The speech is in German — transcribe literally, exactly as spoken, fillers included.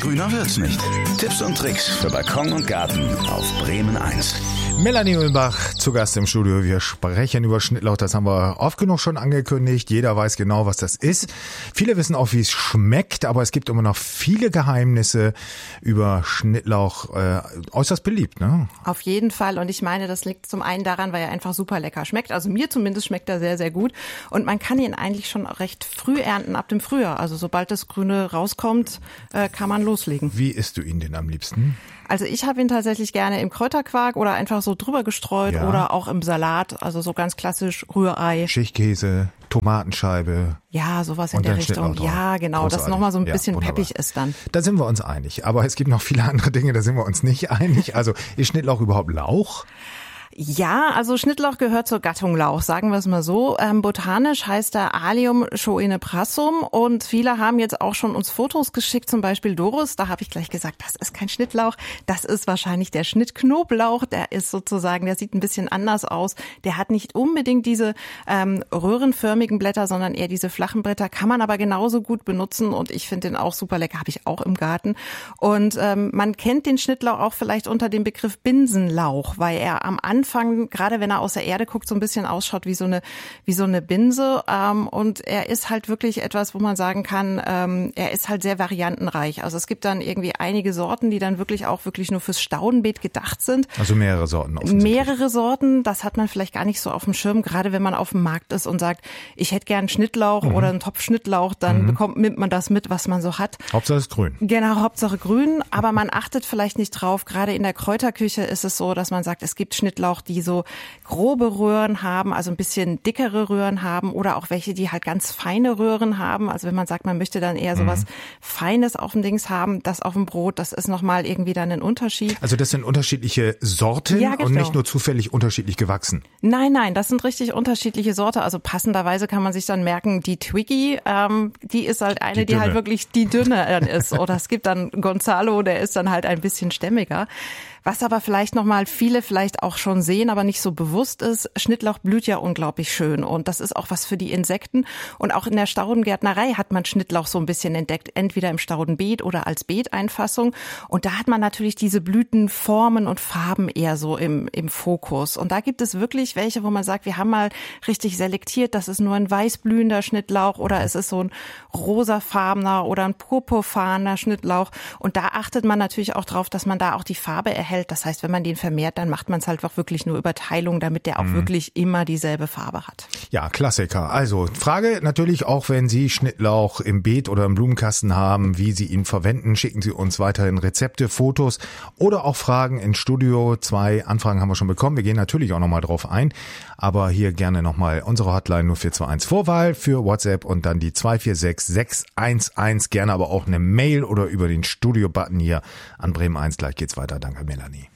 Grüner wird's nicht. Tipps und Tricks für Balkon und Garten auf Bremen eins. Melanie Ulmbach zu Gast im Studio. Wir sprechen über Schnittlauch. Das haben wir oft genug schon angekündigt. Jeder weiß genau, was das ist. Viele wissen auch, wie es schmeckt, aber es gibt immer noch viele Geheimnisse über Schnittlauch. Äh, äußerst beliebt, ne? Auf jeden Fall. Und ich meine, das liegt zum einen daran, weil er einfach super lecker schmeckt. Also mir zumindest schmeckt er sehr, sehr gut. Und man kann ihn eigentlich schon recht früh ernten, ab dem Frühjahr. Also sobald das Grüne rauskommt, äh, kann man loslegen. Wie isst du ihn denn am liebsten? Also ich habe ihn tatsächlich gerne im Kräuterquark oder einfach so drüber gestreut Ja. oder auch im Salat, also so ganz klassisch Rührei. Schichtkäse, Tomatenscheibe. Ja, sowas in Und der dann Richtung. Schnittlauch drauf. Ja, genau, das Großartig. nochmal so ein Ja, bisschen wunderbar. peppig ist dann. Da sind wir uns einig. Aber es gibt noch viele andere Dinge, da sind wir uns nicht einig. Also ist Schnittlauch überhaupt Lauch? Ja, also Schnittlauch gehört zur Gattung Lauch, sagen wir es mal so. Ähm, botanisch heißt er Allium schoeneprassum und viele haben jetzt auch schon uns Fotos geschickt, zum Beispiel Doris. Da habe ich gleich gesagt, das ist kein Schnittlauch, das ist wahrscheinlich der Schnittknoblauch. Der ist sozusagen, der sieht ein bisschen anders aus. Der hat nicht unbedingt diese ähm, röhrenförmigen Blätter, sondern eher diese flachen Blätter. Kann man aber genauso gut benutzen und ich finde den auch super lecker, habe ich auch im Garten. Und ähm, man kennt den Schnittlauch auch vielleicht unter dem Begriff Binsenlauch, weil er am Anfang Anfang, gerade wenn er aus der Erde guckt, so ein bisschen ausschaut wie so eine wie so eine Binse. Ähm, und er ist halt wirklich etwas, wo man sagen kann, ähm, er ist halt sehr variantenreich. Also es gibt dann irgendwie einige Sorten, die dann wirklich auch wirklich nur fürs Staudenbeet gedacht sind. Also mehrere Sorten offensichtlich. Mehrere Sorten, das hat man vielleicht gar nicht so auf dem Schirm, gerade wenn man auf dem Markt ist und sagt, ich hätte gern Schnittlauch mhm. oder einen Topf Schnittlauch, dann mhm. bekommt nimmt man das mit, was man so hat. Hauptsache ist grün. Genau, Hauptsache grün, aber man achtet vielleicht nicht drauf. Gerade in der Kräuterküche ist es so, dass man sagt, es gibt Schnittlauch, die so grobe Röhren haben, also ein bisschen dickere Röhren haben oder auch welche, die halt ganz feine Röhren haben. Also wenn man sagt, man möchte dann eher so was Feines auf dem Dings haben, das auf dem Brot, das ist nochmal irgendwie dann ein Unterschied. Also das sind unterschiedliche Sorten Ja, genau. und nicht nur zufällig unterschiedlich gewachsen. Nein, nein, das sind richtig unterschiedliche Sorte. Also passenderweise kann man sich dann merken, die Twiggy, ähm, die ist halt eine, die, die halt wirklich die dünne dann ist. Oder es gibt dann Gonzalo, der ist dann halt ein bisschen stämmiger. Was aber vielleicht nochmal viele vielleicht auch schon sehen, aber nicht so bewusst ist, Schnittlauch blüht ja unglaublich schön und das ist auch was für die Insekten und auch in der Staudengärtnerei hat man Schnittlauch so ein bisschen entdeckt, entweder im Staudenbeet oder als Beeteinfassung und da hat man natürlich diese Blütenformen und Farben eher so im, im Fokus und da gibt es wirklich welche, wo man sagt, wir haben mal richtig selektiert, das ist nur ein weißblühender Schnittlauch oder es ist so ein rosafarbener oder ein purpurfarbener Schnittlauch und da achtet man natürlich auch drauf, dass man da auch die Farbe erhält. Das heißt, wenn man den vermehrt, dann macht man es halt auch wirklich nur über Teilung, damit der auch mhm. wirklich immer dieselbe Farbe hat. Ja, Klassiker. Also Frage natürlich auch, wenn Sie Schnittlauch im Beet oder im Blumenkasten haben, wie Sie ihn verwenden, schicken Sie uns weiterhin Rezepte, Fotos oder auch Fragen ins Studio. Zwei Anfragen haben wir schon bekommen. Wir gehen natürlich auch nochmal drauf ein, aber hier gerne nochmal unsere Hotline null vier zwei eins Vorwahl für WhatsApp und dann die zwei vier sechs sechs eins eins. Gerne aber auch eine Mail oder über den Studio-Button hier an Bremen eins. Gleich geht's weiter. Danke, Melanie.